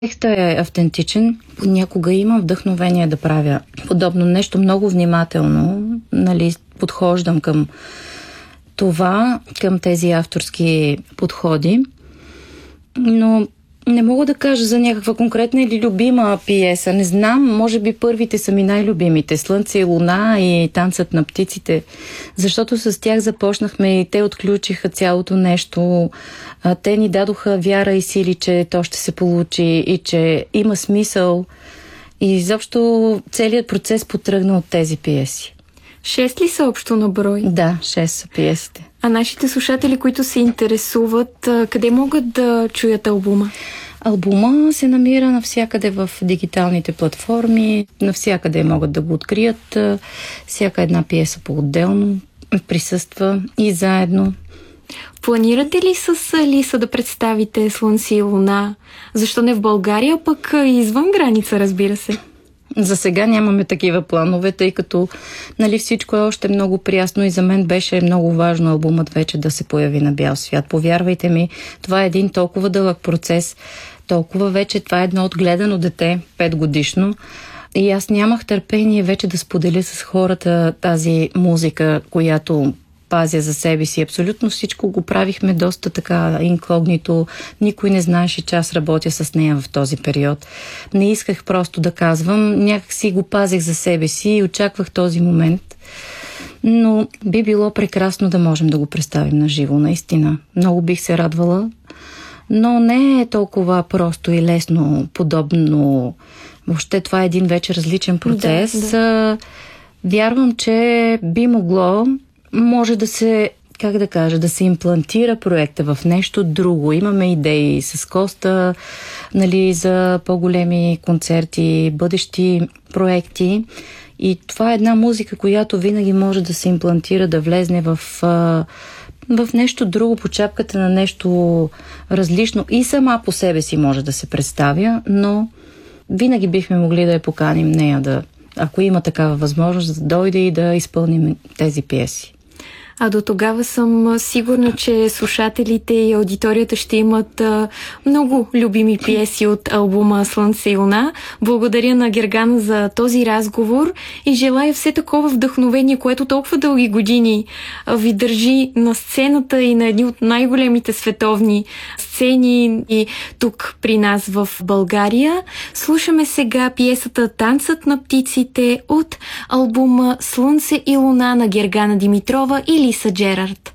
Текстът е автентичен. Понякога имам вдъхновение да правя подобно нещо много внимателно. Подхождам към това, към тези авторски подходи. Но не мога да кажа за някаква конкретна или любима пиеса. Не знам, може би първите са ми най-любимите. Слънце и луна и Танцът на птиците. Защото с тях започнахме и те отключиха цялото нещо. Те ни дадоха вяра и сили, че то ще се получи и че има смисъл. И изобщо целият процес потръгна от тези пиеси. 6 ли са общо на брой? Да, 6 са пиесите. А нашите слушатели, които се интересуват, къде могат да чуят албума? Албума се намира навсякъде в дигиталните платформи, навсякъде могат да го открият. Всяка една пиеса по-отделно присъства и заедно. Планирате ли с Лиса да представите Слънце и луна? Защо не в България, пък и извън граница, разбира се? За сега нямаме такива планове, тъй като всичко е още много прясно и за мен беше много важно албумът вече да се появи на бял свят. Повярвайте ми, това е един толкова дълъг процес, толкова вече това е едно отгледано дете, 5 годишно. И аз нямах търпение вече да споделя с хората тази музика, която пазя за себе си. Абсолютно всичко го правихме доста така инкогнито. Никой не знаеше, че аз работя с нея в този период. Не исках просто да казвам. Някак си го пазех за себе си и очаквах този момент. Но би било прекрасно да можем да го представим на живо, наистина. Много бих се радвала. Но не е толкова просто и лесно, подобно. Въобще това е един вече различен процес. Да. Вярвам, че би могло, може да се, да се имплантира проекта в нещо друго. Имаме идеи с Коста, за по-големи концерти, бъдещи проекти. И това е една музика, която винаги може да се имплантира, да влезне в нещо друго, по чапката на нещо различно и сама по себе си може да се представя, но винаги бихме могли да я поканим нея, ако има такава възможност, да дойде и да изпълним тези пиеси. А до тогава съм сигурна, че слушателите и аудиторията ще имат много любими пиеси от албума Слънце и луна. Благодаря на Гергана за този разговор и желая все такова вдъхновение, което толкова дълги години ви държи на сцената и на едни от най-големите световни сцени и тук при нас в България. Слушаме сега пиесата Танцът на птиците от албума Слънце и луна на Гергана Димитрова и Лиса Джерард.